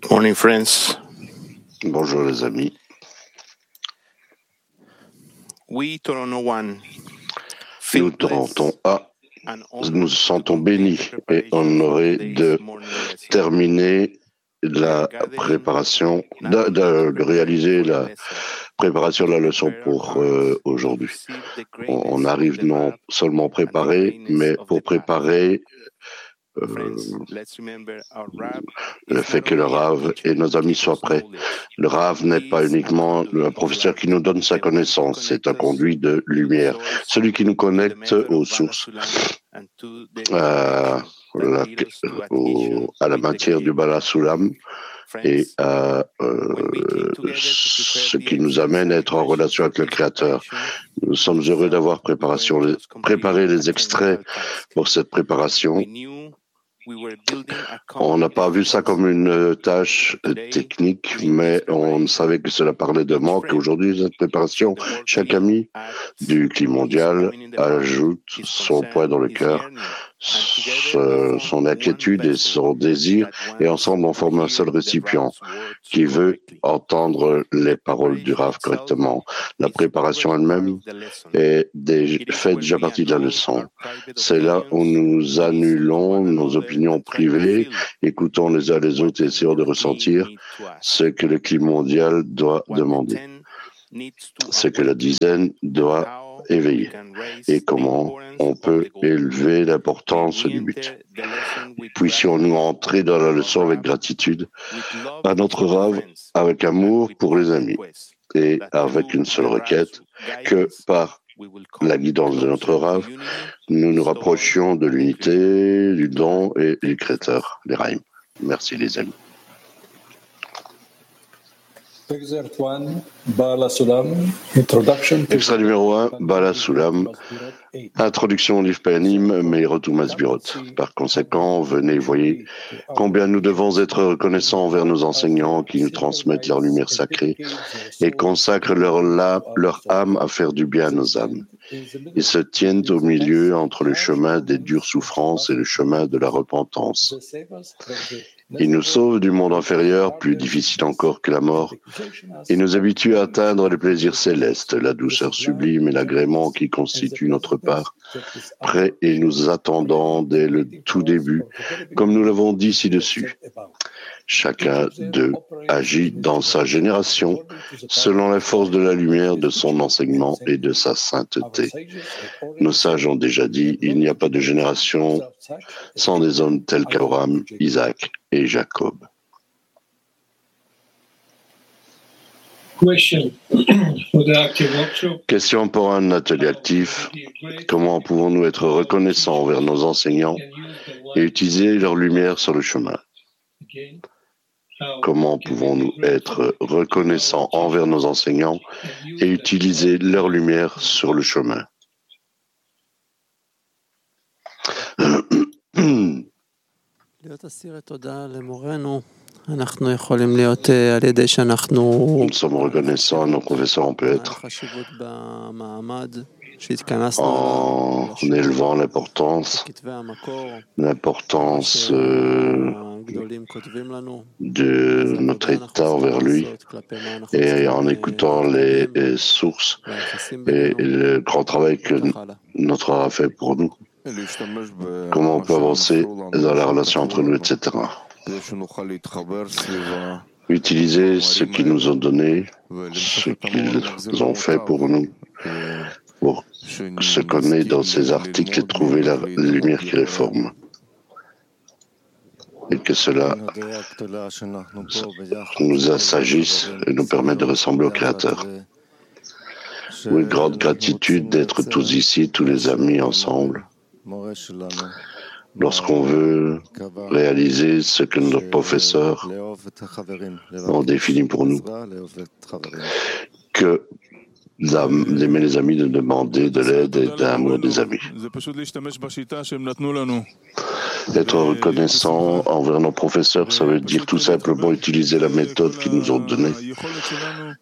Morning, friends. Bonjour les amis. We Toronto One Nous feel blessed Toronto A, and nous honored nous to sentons complete bénis the et preparation for honorés today's de morning lesson. terminer la préparation, de réaliser la préparation de la leçon pour aujourd'hui. On arrive non seulement préparé, mais pour préparer le fait que le Rav et nos amis soient prêts. Le Rav n'est pas uniquement un professeur qui nous donne sa connaissance, c'est un conduit de lumière, celui qui nous connecte aux sources, à la matière du Bala Sulam et à ce qui nous amène à être en relation avec le Créateur. Nous sommes heureux d'avoir préparé les extraits pour cette préparation. On n'a pas vu ça comme une tâche technique, mais on savait que cela parlait de manque. Aujourd'hui, cette préparation, chaque ami du climat mondial ajoute son poids dans le cœur, son inquiétude et son désir, et ensemble on forme un seul récipient qui veut entendre les paroles du Rav correctement. La préparation elle-même fait déjà partie de la leçon. C'est là où nous annulons nos opinions privées, écoutons les uns les autres et essayons de ressentir ce que le climat mondial doit demander, ce que la dizaine doit éveiller et comment on peut élever l'importance du but. Puissions-nous entrer dans la leçon avec gratitude à notre Rav, avec amour pour les amis et avec une seule requête, que par la guidance de notre Rav, nous nous rapprochions de l'unité, du don et du Créateur, les Raïm. Merci les amis. Extrait numéro 1, Bala Sulam, introduction au livre Panim, Meirot ou Masbirot. Par conséquent, venez, voyez combien nous devons être reconnaissants envers nos enseignants qui nous transmettent leur lumière sacrée et consacrent leur âme à faire du bien à nos âmes. Ils se tiennent au milieu entre le chemin des dures souffrances et le chemin de la repentance. Ils nous sauvent du monde inférieur, plus difficile encore que la mort, et nous habituent à atteindre les plaisirs célestes, la douceur sublime et l'agrément qui constituent notre part, prêts et nous attendant dès le tout début, comme nous l'avons dit ci-dessus. Chacun d'eux agit dans sa génération selon la force de la lumière de son enseignement et de sa sainteté. Nos sages ont déjà dit, il n'y a pas de génération sans des hommes tels qu'Abraham, Isaac et Jacob. Question pour un atelier actif. Comment pouvons-nous être reconnaissants envers nos enseignants et utiliser leur lumière sur le chemin? Comment pouvons-nous être reconnaissants envers nos enseignants et utiliser leur lumière sur le chemin? Nous sommes reconnaissants à nos professeurs, on peut être en élevant l'importance de notre état envers lui et en écoutant les sources et le grand travail que notre Rav a fait pour nous. Comment on peut avancer dans la relation entre nous, etc. Utiliser ce qu'ils nous ont donné, ce qu'ils ont fait pour nous, pour se connaître dans ces articles et trouver la lumière qui les forme. Et que cela nous assagisse et nous permette de ressembler au Créateur. Une grande gratitude d'être tous ici, tous les amis ensemble. Lorsqu'on veut réaliser ce que nos professeurs ont défini pour nous, que d'aimer les amis, de demander de l'aide et d'amour des amis. Être reconnaissant envers nos professeurs, ça veut dire tout simplement utiliser la méthode qu'ils nous ont donnée